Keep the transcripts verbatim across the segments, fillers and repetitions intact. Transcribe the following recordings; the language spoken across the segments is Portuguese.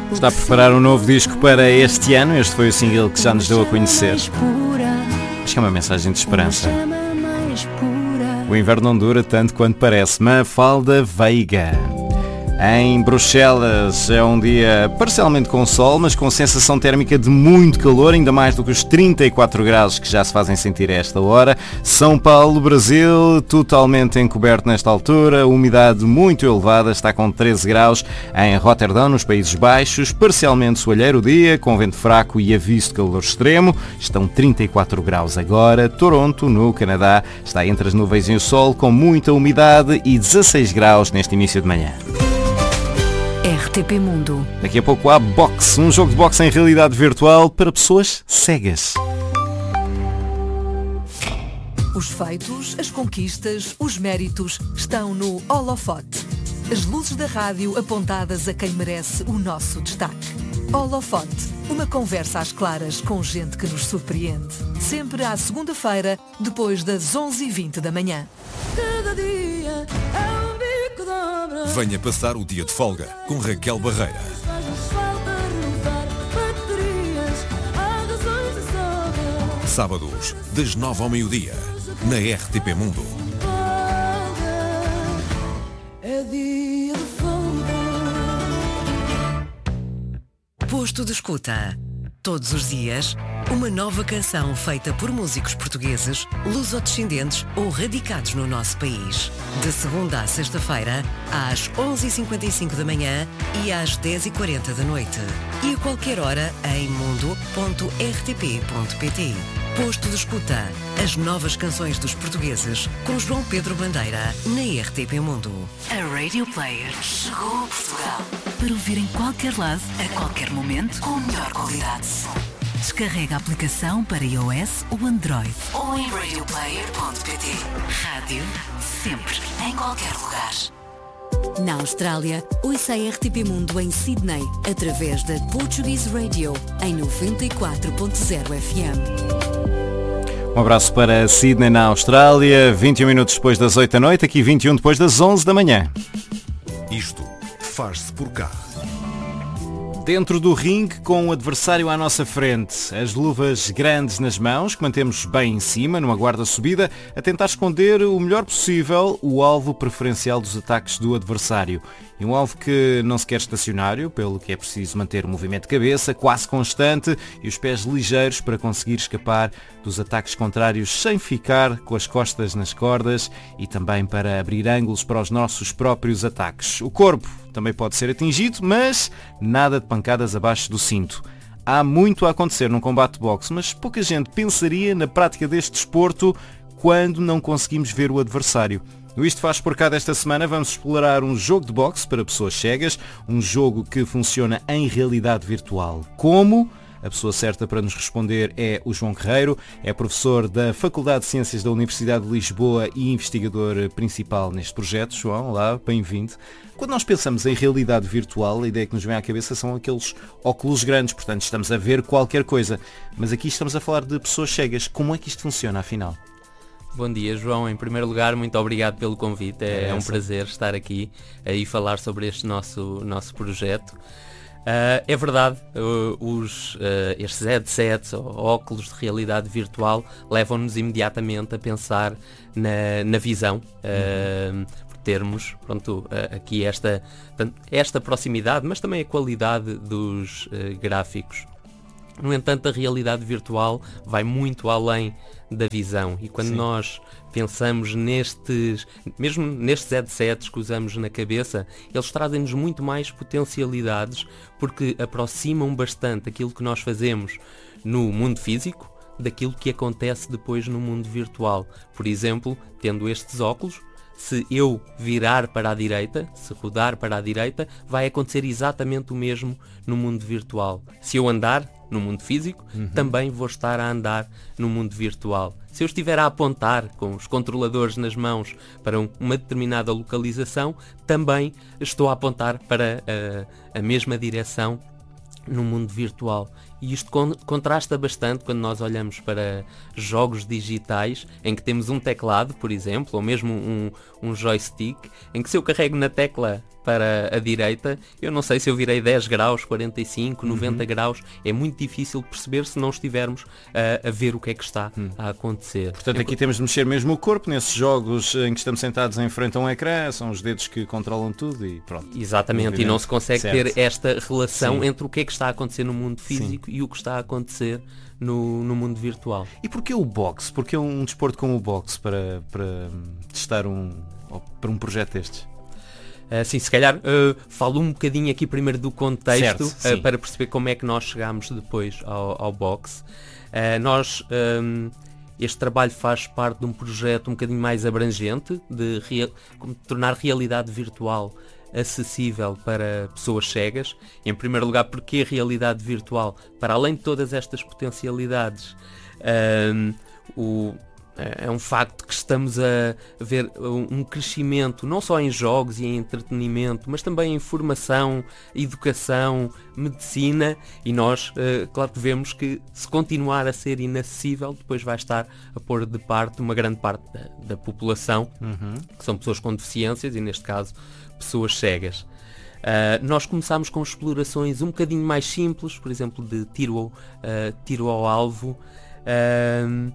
Está a preparar um novo disco para este ano. Este foi o single que já nos deu a conhecer. Acho que é uma mensagem de esperança. O inverno não dura tanto quanto parece. Mafalda Veiga. Em Bruxelas é um dia parcialmente com sol, mas com sensação térmica de muito calor, ainda mais do que os trinta e quatro graus que já se fazem sentir a esta hora. São Paulo, Brasil, totalmente encoberto nesta altura, umidade muito elevada, está com treze graus. Em Roterdão, nos Países Baixos, parcialmente soalheiro o dia, com vento fraco e aviso de calor extremo, estão trinta e quatro graus agora. Toronto, no Canadá, está entre as nuvens e o sol, com muita umidade e dezasseis graus neste início de manhã. R T P Mundo. Daqui a pouco há boxe, um jogo de boxe em realidade virtual para pessoas cegas. Os feitos, as conquistas, os méritos estão no holofote. As luzes da rádio apontadas a quem merece o nosso destaque. Holofote, uma conversa às claras com gente que nos surpreende. Sempre à segunda-feira, depois das onze e vinte da manhã. Cada dia é um bico de obra. Venha passar o dia de folga com Raquel Barreira. Sábados, das nove ao meio-dia, na R T P Mundo. É dia de folga. Posto de escuta. Todos os dias, uma nova canção feita por músicos portugueses, lusodescendentes ou radicados no nosso país. De segunda à sexta-feira, às onze e cinquenta e cinco da manhã e às dez e quarenta da noite. E a qualquer hora em mundo ponto r t p ponto p t. Posto de escuta. As novas canções dos portugueses com João Pedro Bandeira na R T P Mundo. A Radio Player chegou a Portugal para ouvir em qualquer lado, a qualquer momento, com a melhor qualidade de som. Descarrega a aplicação para iOS ou Android. Ou em radio player ponto p t. Rádio, sempre, em qualquer lugar. Na Austrália, ouça a R T P Mundo em Sydney, através da Portuguese Radio, em noventa e quatro ponto zero F M. Um abraço para Sydney, na Austrália, vinte e um minutos depois das oito da noite, aqui vinte e um depois das onze da manhã. Isto faz-se por cá. Dentro do ringue, com o adversário à nossa frente, as luvas grandes nas mãos, que mantemos bem em cima, numa guarda subida, a tentar esconder o melhor possível o alvo preferencial dos ataques do adversário. E um alvo que não se quer estacionário, pelo que é preciso manter o movimento de cabeça quase constante e os pés ligeiros para conseguir escapar dos ataques contrários sem ficar com as costas nas cordas e também para abrir ângulos para os nossos próprios ataques. O corpo também pode ser atingido, mas nada de pancadas abaixo do cinto. Há muito a acontecer num combate de boxe, mas pouca gente pensaria na prática deste desporto quando não conseguimos ver o adversário. No Isto Faz Por Cá desta semana vamos explorar um jogo de boxe para pessoas cegas, um jogo que funciona em realidade virtual. Como? A pessoa certa para nos responder é o João Guerreiro, é professor da Faculdade de Ciências da Universidade de Lisboa e investigador principal neste projeto. João, olá, bem-vindo. Quando nós pensamos em realidade virtual, a ideia que nos vem à cabeça são aqueles óculos grandes, portanto estamos a ver qualquer coisa. Mas aqui estamos a falar de pessoas cegas. Como é que isto funciona, afinal? Bom dia, João. Em primeiro lugar, muito obrigado pelo convite. É, é um prazer estar aqui e falar sobre este nosso, nosso projeto. Uh, é verdade, uh, os, uh, estes headsets ou óculos de realidade virtual levam-nos imediatamente a pensar na, na visão, uh, por termos pronto, uh, aqui esta, esta proximidade, mas também a qualidade dos uh, gráficos. No entanto, a realidade virtual vai muito além da visão e quando Sim. nós pensamos nestes, mesmo nestes headsets que usamos na cabeça, eles trazem-nos muito mais potencialidades porque aproximam bastante aquilo que nós fazemos no mundo físico daquilo que acontece depois no mundo virtual. Por exemplo, tendo estes óculos, se eu virar para a direita, se rodar para a direita, vai acontecer exatamente o mesmo no mundo virtual. Se eu andar no mundo físico, uhum. também vou estar a andar no mundo virtual. Se eu estiver a apontar com os controladores nas mãos para um, uma determinada localização, também estou a apontar para a, a mesma direção no mundo virtual. E isto con- contrasta bastante quando nós olhamos para jogos digitais em que temos um teclado, por exemplo, ou mesmo um, um joystick, em que se eu carrego na tecla para a direita, eu não sei se eu virei dez graus, quarenta e cinco, noventa uhum. graus, é muito difícil perceber se não estivermos uh, a ver o que é que está uhum. a acontecer. Portanto, aqui temos de mexer mesmo o corpo, nesses jogos em que estamos sentados em frente a um ecrã, são os dedos que controlam tudo e pronto. Exatamente, e não se consegue certo. ter esta relação Sim. entre o que é que está a acontecer no mundo físico Sim. e o que está a acontecer no, no mundo virtual. E porquê o boxe? Porquê um desporto como o boxe para, para testar um, para um projeto destes? Uh, sim, se calhar uh, falo um bocadinho aqui primeiro do contexto certo, uh, para perceber como é que nós chegámos depois ao, ao boxe. Uh, nós, um, este trabalho faz parte de um projeto um bocadinho mais abrangente, de, real, de tornar realidade virtual acessível para pessoas cegas. Em primeiro lugar, porque a realidade virtual, para além de todas estas potencialidades, um, o é um facto que estamos a ver um crescimento não só em jogos e em entretenimento, mas também em formação, educação, medicina, e nós, claro que vemos que se continuar a ser inacessível, depois vai estar a pôr de parte uma grande parte da, da população, uhum. que são pessoas com deficiências e neste caso pessoas cegas. Uh, nós começámos com explorações um bocadinho mais simples, por exemplo de tiro, uh, tiro ao alvo, uh,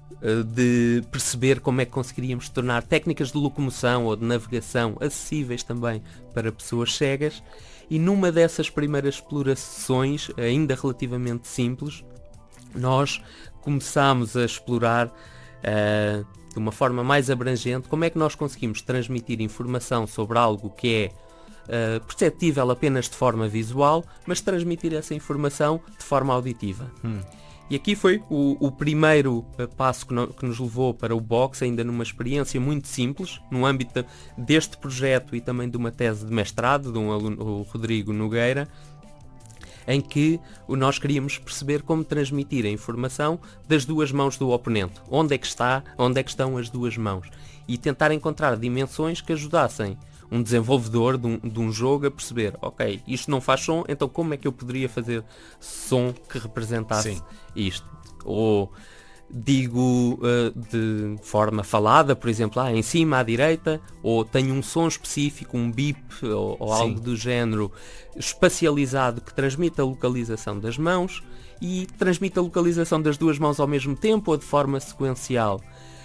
de perceber como é que conseguiríamos tornar técnicas de locomoção ou de navegação acessíveis também para pessoas cegas, e numa dessas primeiras explorações, ainda relativamente simples, nós começámos a explorar uh, de uma forma mais abrangente como é que nós conseguimos transmitir informação sobre algo que é uh, perceptível apenas de forma visual, mas transmitir essa informação de forma auditiva. Hum. E aqui foi o, o primeiro uh, passo que, no, que nos levou para o boxe, ainda numa experiência muito simples, no âmbito deste projeto e também de uma tese de mestrado de um aluno, o Rodrigo Nogueira, em que nós queríamos perceber como transmitir a informação das duas mãos do oponente. Onde é que está, onde é que estão as duas mãos? E tentar encontrar dimensões que ajudassem um desenvolvedor de um, de um jogo a perceber, ok, isto não faz som, então como é que eu poderia fazer som que representasse Sim. isto? Ou digo uh, de forma falada, por exemplo, ah, em cima à direita, ou tenho um som específico, um beep ou, ou algo do género espacializado que transmite a localização das mãos e transmite a localização das duas mãos ao mesmo tempo ou de forma sequencial.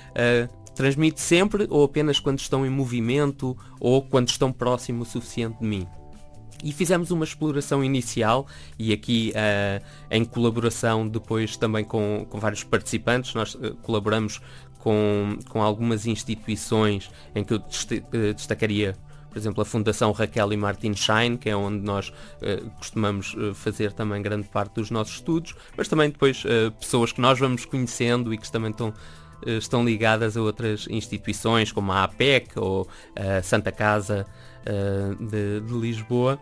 Uh, Transmite sempre ou apenas quando estão em movimento ou quando estão próximo o suficiente de mim. E fizemos uma exploração inicial e aqui uh, em colaboração depois também com, com vários participantes. Nós uh, colaboramos com, com algumas instituições em que eu dest- uh, destacaria, por exemplo, a Fundação Raquel e Martin Schein, que é onde nós uh, costumamos uh, fazer também grande parte dos nossos estudos, mas também depois uh, pessoas que nós vamos conhecendo e que também estão estão ligadas a outras instituições como a APEC ou a Santa Casa uh, de, de Lisboa.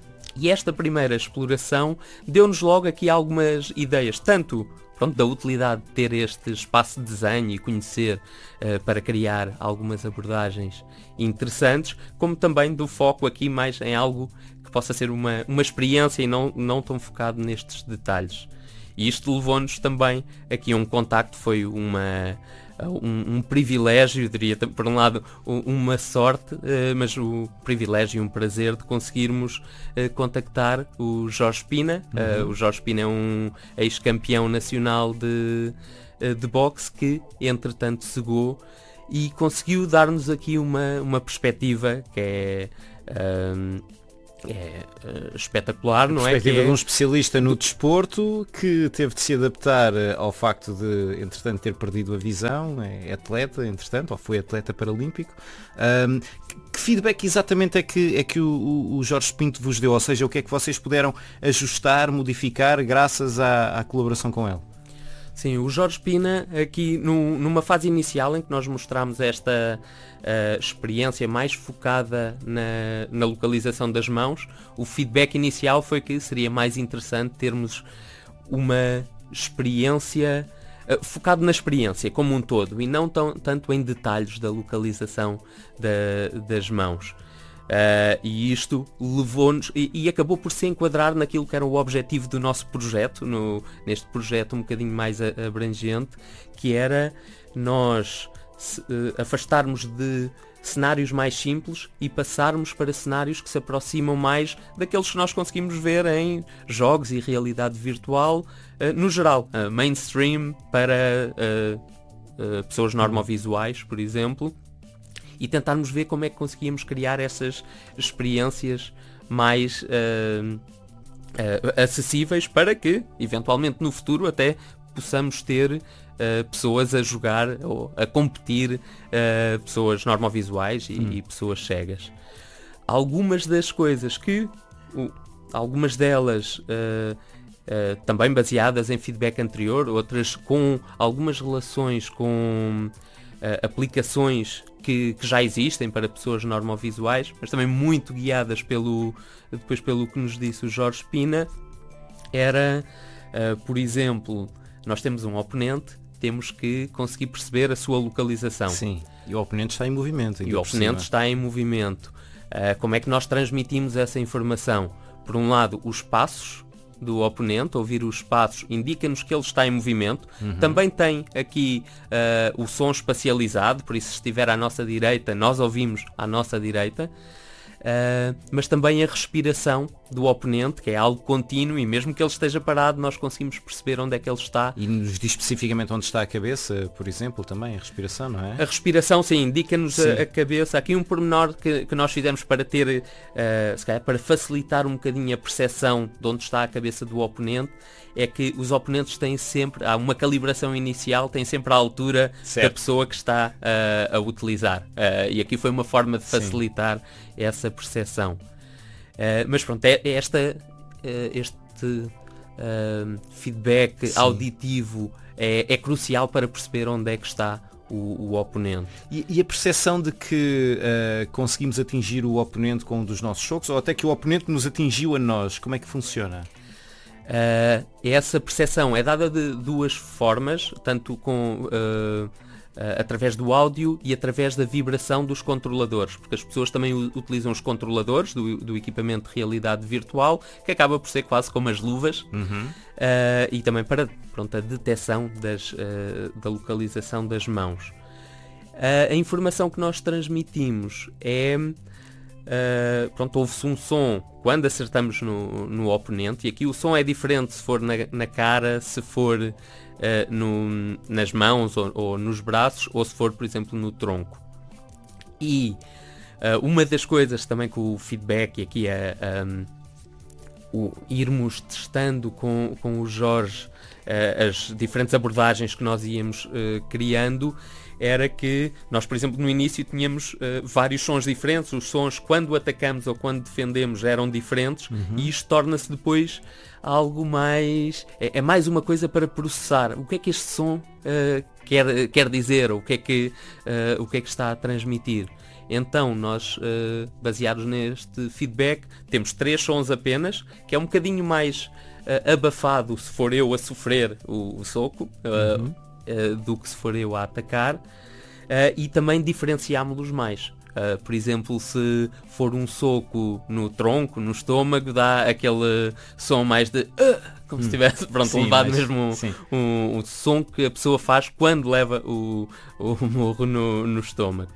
E esta primeira exploração deu-nos logo aqui algumas ideias, tanto pronto, da utilidade de ter este espaço de desenho e conhecer uh, para criar algumas abordagens interessantes, como também do foco aqui mais em algo que possa ser uma, uma experiência e não, não tão focado nestes detalhes. E isto levou-nos também aqui a um contacto, foi uma, um, um privilégio, diria, por um lado uma sorte, uh, mas o privilégio e um prazer de conseguirmos uh, contactar o Jorge Pina. Uhum. Uh, o Jorge Pina é um ex-campeão nacional de, uh, de boxe que, entretanto, cegou e conseguiu dar-nos aqui uma, uma perspectiva que é... Um, É uh, espetacular, não é? A perspectiva é... de um especialista no desporto que teve de se adaptar ao facto de, entretanto, ter perdido a visão, é atleta, entretanto, ou foi atleta paralímpico. Um, que feedback exatamente é que, é que o, o Jorge Pinto vos deu? Ou seja, o que é que vocês puderam ajustar, modificar graças à, à colaboração com ele? Sim, o Jorge Pina, aqui no, numa fase inicial em que nós mostramos esta uh, experiência mais focada na, na localização das mãos, o feedback inicial foi que seria mais interessante termos uma experiência uh, focado na experiência como um todo e não tão, tanto em detalhes da localização da, das mãos. Uh, e isto levou-nos e, e acabou por se enquadrar naquilo que era o objetivo do nosso projeto, no, neste projeto um bocadinho mais a, abrangente, que era nós se, uh, afastarmos de cenários mais simples e passarmos para cenários que se aproximam mais daqueles que nós conseguimos ver em jogos e realidade virtual, uh, no geral, uh, mainstream para uh, uh, pessoas normovisuais, por exemplo, e tentarmos ver como é que conseguíamos criar essas experiências mais uh, uh, acessíveis para que, eventualmente no futuro, até possamos ter Uh, pessoas a jogar ou a competir, uh, pessoas normovisuais e, hum. e pessoas cegas. Algumas das coisas que, uh, algumas delas uh, uh, também baseadas em feedback anterior, outras com algumas relações com uh, aplicações que, que já existem para pessoas normovisuais, mas também muito guiadas pelo, depois pelo que nos disse o Jorge Pina, era, uh, por exemplo, nós temos um oponente, temos que conseguir perceber a sua localização. Sim, e o oponente está em movimento. E o oponente está em movimento. Uh, como é que nós transmitimos essa informação? Por um lado, os passos do oponente, ouvir os passos, indica-nos que ele está em movimento. Uhum. Também tem aqui uh, o som espacializado, por isso se estiver à nossa direita, nós ouvimos à nossa direita. Uh, mas também a respiração do oponente, que é algo contínuo, e mesmo que ele esteja parado, nós conseguimos perceber onde é que ele está. E nos diz especificamente onde está a cabeça, por exemplo, também a respiração, não é? A respiração, sim, indica-nos a, a cabeça. Aqui um pormenor que, que nós fizemos para ter, uh, se calhar, para facilitar um bocadinho a percepção de onde está a cabeça do oponente, é que os oponentes têm sempre, há uma calibração inicial, têm sempre a altura certo. Da pessoa que está uh, a utilizar. Uh, e aqui foi uma forma de facilitar sim. essa percepção. Uh, mas pronto, é, é esta, uh, este uh, feedback sim. auditivo é, é crucial para perceber onde é que está o, o oponente. E, e a percepção de que uh, conseguimos atingir o oponente com um dos nossos socos, ou até que o oponente nos atingiu a nós, como é que funciona? Uh, essa percepção é dada de duas formas, tanto com, uh, uh, através do áudio e através da vibração dos controladores, porque as pessoas também u- utilizam os controladores do, do equipamento de realidade virtual, que acaba por ser quase como as luvas, uhum. uh, e também para pronto, a detecção das, uh, da localização das mãos. Uh, a informação que nós transmitimos é... Uh, pronto, ouve-se um som quando acertamos no, no oponente, e aqui o som é diferente se for na, na cara, se for uh, no, nas mãos ou, ou nos braços, ou se for, por exemplo, no tronco. E uh, uma das coisas também com o feedback, e aqui é um, o irmos testando com, com o Jorge uh, as diferentes abordagens que nós íamos uh, criando, era que nós, por exemplo, no início tínhamos uh, vários sons diferentes. Os sons, quando atacamos ou quando defendemos, eram diferentes, uhum. e isto torna-se depois algo mais... É, é mais uma coisa para processar. O que é que este som uh, quer, quer dizer? Ou o que é que, uh, o que é que está a transmitir? Então, nós, uh, baseados neste feedback, temos três sons apenas, que é um bocadinho mais uh, abafado se for eu a sofrer o, o soco, uh, uhum. Uh, do que se for eu a atacar, uh, e também diferenciámos-los mais. Uh, por exemplo, se for um soco no tronco, no estômago, dá aquele som mais de uh, como hum. se tivesse pronto, sim, levado mas, mesmo um, um, um som que a pessoa faz quando leva o, o morro no, no estômago.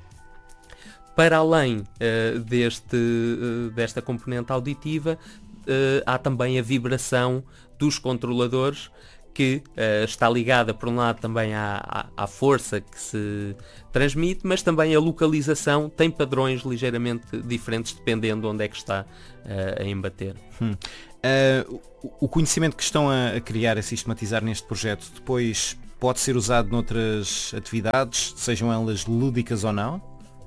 Para além uh, deste, uh, desta componente auditiva, uh, há também a vibração dos controladores, que uh, está ligada, por um lado, também à, à, à força que se transmite, mas também a localização tem padrões ligeiramente diferentes dependendo de onde é que está uh, a embater. Hum. Uh, o conhecimento que estão a, a criar, a sistematizar neste projeto, depois pode ser usado noutras atividades, sejam elas lúdicas ou não?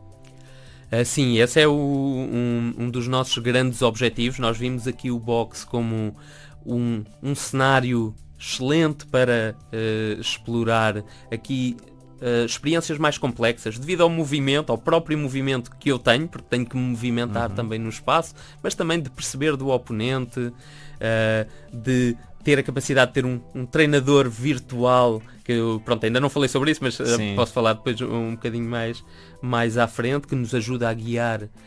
Uh, sim, esse é o, um, um dos nossos grandes objetivos. Nós vimos aqui o boxe como um, um cenário excelente para uh, explorar aqui uh, experiências mais complexas, devido ao movimento, ao próprio movimento que eu tenho, porque tenho que me movimentar uhum. também no espaço, mas também de perceber do oponente, uh, de ter a capacidade de ter um, um treinador virtual, que eu, pronto, ainda não falei sobre isso, mas uh, posso falar depois um, um bocadinho mais, mais à frente, que nos ajuda a guiar uh,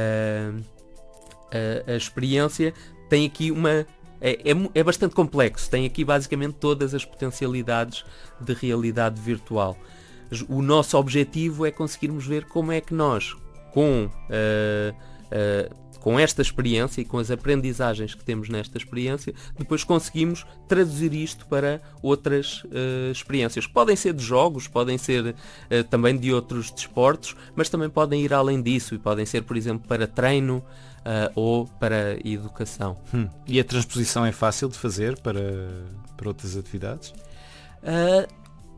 a, a experiência. Tem aqui uma... É, é, é bastante complexo, tem aqui basicamente todas as potencialidades de realidade virtual. O nosso objetivo é conseguirmos ver como é que nós, com, uh, uh, com esta experiência e com as aprendizagens que temos nesta experiência, depois conseguimos traduzir isto para outras uh, experiências. Podem ser de jogos, podem ser uh, também de outros desportos, mas também podem ir além disso e podem ser, por exemplo, para treino, Uh, ou para educação. Hum. E a transposição é fácil de fazer para, para outras atividades? Uh,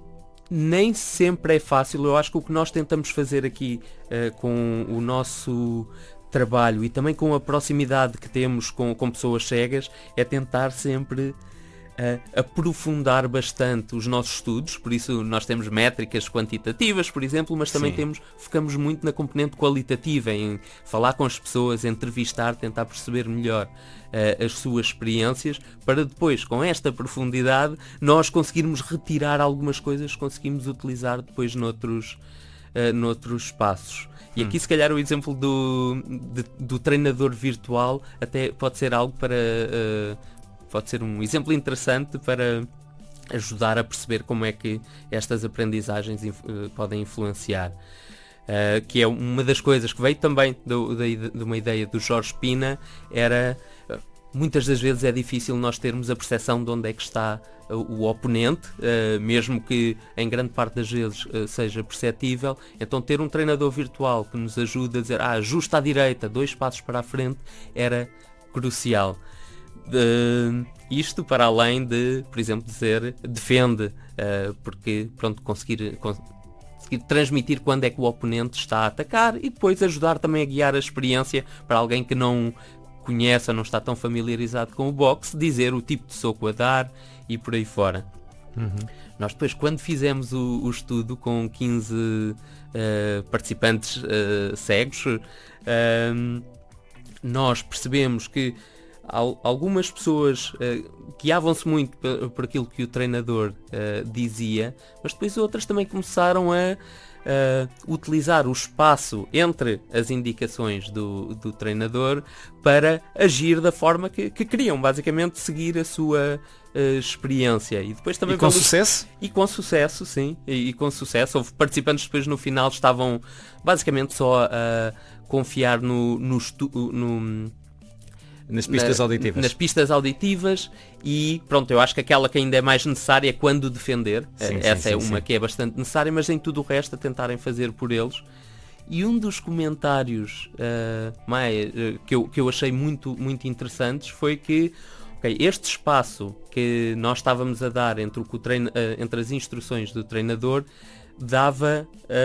nem sempre é fácil. Eu acho que o que nós tentamos fazer aqui uh, com o nosso trabalho e também com a proximidade que temos com, com pessoas cegas é tentar sempre Uh, aprofundar bastante os nossos estudos. Por isso nós temos métricas quantitativas, por exemplo, mas também temos, focamos muito na componente qualitativa, em falar com as pessoas, entrevistar, tentar perceber melhor uh, as suas experiências, para depois, com esta profundidade, nós conseguirmos retirar algumas coisas que conseguimos utilizar depois noutros, uh, noutros espaços. E aqui, hum. se calhar, o exemplo do, de, do treinador virtual até pode ser algo para... Uh, pode ser um exemplo interessante para ajudar a perceber como é que estas aprendizagens inf- podem influenciar. Uh, que é uma das coisas que veio também do, de, de uma ideia do Jorge Pina, era uh, muitas das vezes é difícil nós termos a percepção de onde é que está uh, o oponente, uh, mesmo que em grande parte das vezes uh, seja perceptível. Então ter um treinador virtual que nos ajude a dizer, ah, justo à direita, dois passos para a frente, era crucial. Uh, isto para além de, por exemplo, dizer defende, uh, porque pronto, conseguir, conseguir transmitir quando é que o oponente está a atacar e depois ajudar também a guiar a experiência para alguém que não conhece ou não está tão familiarizado com o boxe, dizer o tipo de soco a dar e por aí fora. Uhum. Nós depois, quando fizemos o, o estudo com quinze uh, participantes uh, cegos, uh, nós percebemos que algumas pessoas uh, guiavam-se muito por, por aquilo que o treinador uh, dizia, mas depois outras também começaram a uh, utilizar o espaço entre as indicações do, do treinador para agir da forma que, que queriam, basicamente seguir a sua uh, experiência. E depois também e com vamos... sucesso? E com sucesso, sim. E, e com sucesso. Houve participantes que depois no final estavam basicamente só a confiar no... no, estu... no Nas pistas na, auditivas. Nas pistas auditivas e pronto, eu acho que aquela que ainda é mais necessária é quando defender. Sim, Essa sim, é sim, uma sim. que é bastante necessária, mas em tudo o resto a tentarem fazer por eles. E um dos comentários uh, mais, uh, que, eu, que eu achei muito, muito interessantes foi que okay, este espaço que nós estávamos a dar entre, o que o treino, uh, entre as instruções do treinador dava...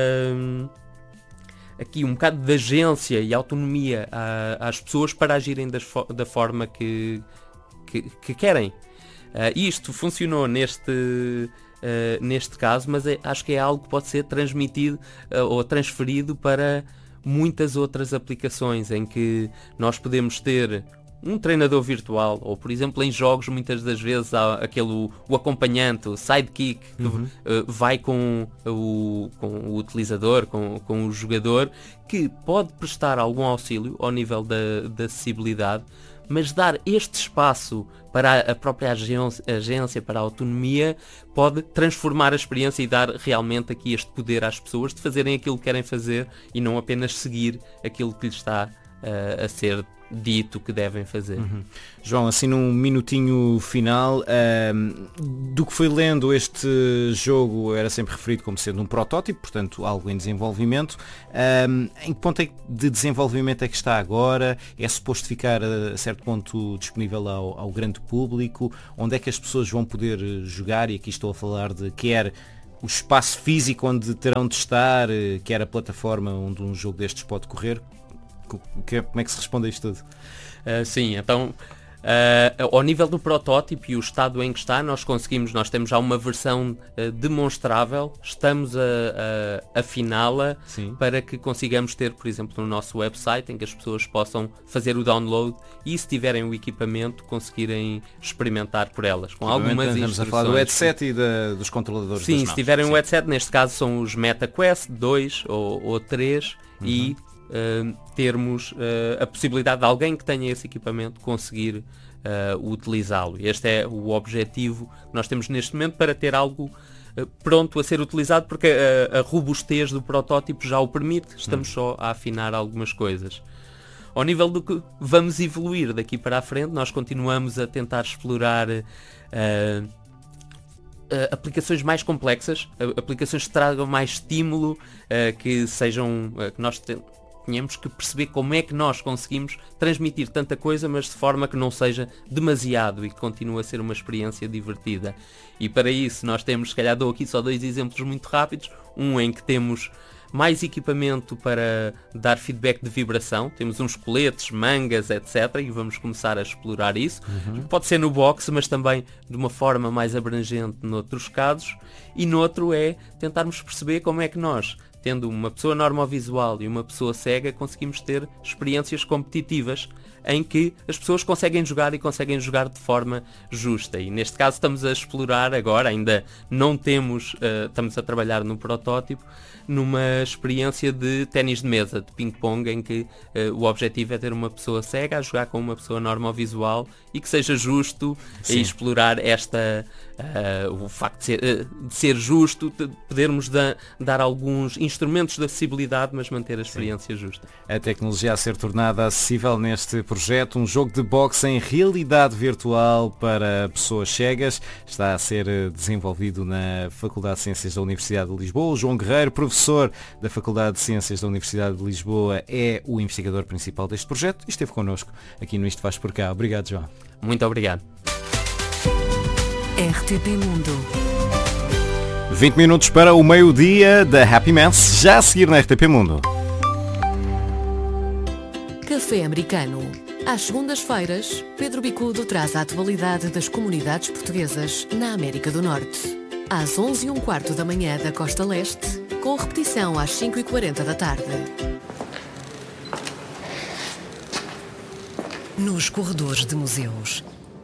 Uh, aqui um bocado de agência e autonomia a, às pessoas para agirem das, da forma que, que, que querem. Uh, isto funcionou neste, uh, neste caso, mas é, acho que é algo que pode ser transmitido uh, ou transferido para muitas outras aplicações em que nós podemos ter um treinador virtual, ou por exemplo em jogos muitas das vezes há aquele, o acompanhante, o sidekick, que uhum. uh, vai com o, com o utilizador, com, com o jogador, que pode prestar algum auxílio ao nível da, da acessibilidade, mas dar este espaço para a própria agência, agência, para a autonomia, pode transformar a experiência e dar realmente aqui este poder às pessoas de fazerem aquilo que querem fazer e não apenas seguir aquilo que lhes está uh, a ser dito que devem fazer. Uhum. João, assim num minutinho final, um, do que foi lendo, este jogo era sempre referido como sendo um protótipo, portanto algo em desenvolvimento. Um, em que ponto é de desenvolvimento é que está agora? É suposto ficar a certo ponto disponível ao, ao grande público? Onde é que as pessoas vão poder jogar? E aqui estou a falar de quer o espaço físico onde terão de estar, quer a plataforma onde um jogo destes pode correr. Como é que se responde a isto tudo? Uh, sim, então Uh, ao nível do protótipo e o estado em que está, nós conseguimos, nós temos já uma versão uh, demonstrável, estamos a, a afiná-la para que consigamos ter, por exemplo, no nosso website, em que as pessoas possam fazer o download e, se tiverem o equipamento, conseguirem experimentar por elas, com algumas instruções. Estamos a falar do headset e da, dos controladores. Sim, das se mãos. tiverem Sim. o headset, neste caso são os MetaQuest dois ou, ou três, uhum. e uh, termos uh, a possibilidade de alguém que tenha esse equipamento conseguir uh, utilizá-lo. Este é o objetivo que nós temos neste momento, para ter algo uh, pronto a ser utilizado, porque a, a robustez do protótipo já o permite, estamos uhum. só a afinar algumas coisas. Ao nível do que vamos evoluir daqui para a frente, nós continuamos a tentar explorar uh, uh, aplicações mais complexas, uh, aplicações que tragam mais estímulo, uh, que sejam, uh, que nós te- tenhamos que perceber como é que nós conseguimos transmitir tanta coisa, mas de forma que não seja demasiado e que continue a ser uma experiência divertida. E para isso nós temos, se calhar dou aqui só dois exemplos muito rápidos, um em que temos mais equipamento para dar feedback de vibração, temos uns coletes, mangas, etcétera, e vamos começar a explorar isso. Uhum. Pode ser no box, mas também de uma forma mais abrangente noutros casos. E noutro é tentarmos perceber como é que nós, tendo uma pessoa normovisual e uma pessoa cega, conseguimos ter experiências competitivas em que as pessoas conseguem jogar e conseguem jogar de forma justa. E neste caso estamos a explorar agora, ainda não temos, uh, estamos a trabalhar no protótipo, numa experiência de ténis de mesa, de ping-pong, em que uh, o objetivo é ter uma pessoa cega a jogar com uma pessoa normovisual e que seja justo. Sim. E explorar esta, uh, o facto de ser, uh, de ser justo, de podermos da, dar alguns instrumentos de acessibilidade, mas manter a experiência Sim. justa. A tecnologia a ser tornada acessível neste projeto, um jogo de boxe em realidade virtual para pessoas cegas, está a ser desenvolvido na Faculdade de Ciências da Universidade de Lisboa. O João Guerreiro, professor da Faculdade de Ciências da Universidade de Lisboa, é o investigador principal deste projeto e esteve connosco aqui no Isto Faz Por Cá. Obrigado, João. Muito obrigado. R T P Mundo. vinte minutos para o meio-dia da Happy Maths, já a seguir na R T P Mundo. Café Americano. Às segundas-feiras, Pedro Bicudo traz a atualidade das comunidades portuguesas na América do Norte. Às onze e um quarto da manhã da Costa Leste, com repetição às cinco e quarenta da tarde. Nos corredores de museus.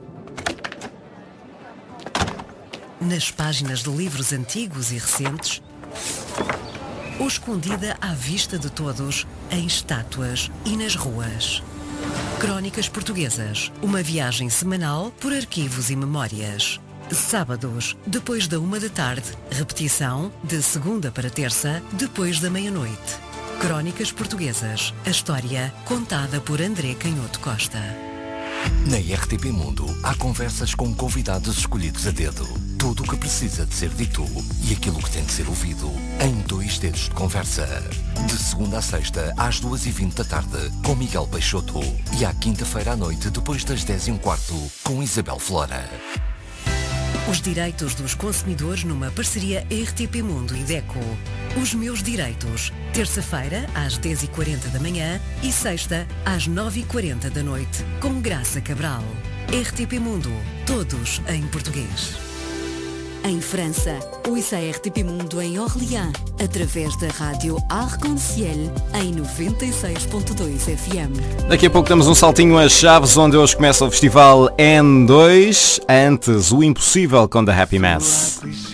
Nas páginas de livros antigos e recentes. Ou escondida à vista de todos em estátuas e nas ruas. Crónicas Portuguesas, uma viagem semanal por arquivos e memórias. Sábados, depois da uma da tarde, repetição de segunda para terça, depois da meia-noite. Crónicas Portuguesas, a história contada por André Canhoto Costa. Na R T P Mundo há conversas com convidados escolhidos a dedo. Tudo o que precisa de ser dito e aquilo que tem de ser ouvido em dois dedos de conversa. De segunda a sexta, às duas e vinte da tarde, com Miguel Peixoto. E à quinta-feira à noite, depois das dez e um quarto, com Isabel Flora. Os direitos dos consumidores numa parceria R T P Mundo e DECO. Os meus direitos. Terça-feira, às dez e quarenta da manhã e sexta, às nove e quarenta da noite, com Graça Cabral. R T P Mundo. Todos em português. Em França, ouça a R T P Mundo em Orléans, através da rádio Arc-en-Ciel, em noventa e seis ponto dois F M. Daqui a pouco damos um saltinho a Chaves, onde hoje começa o festival N dois. Antes, o impossível com The Happy Maths.